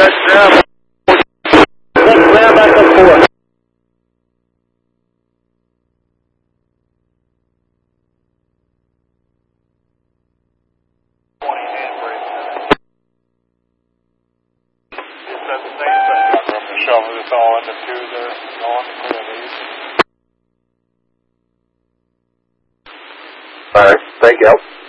That's grab. Let's grab back up forward. Shovel this all into two there, going to clear these. Alright, thank you.